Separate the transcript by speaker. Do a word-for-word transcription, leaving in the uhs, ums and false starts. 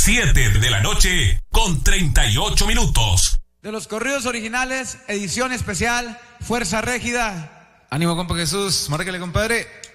Speaker 1: siete de la noche con treinta y ocho minutos.
Speaker 2: De los corridos originales, edición especial, Fuerza Régida.
Speaker 3: Ánimo, compa Jesús, márquele, compadre.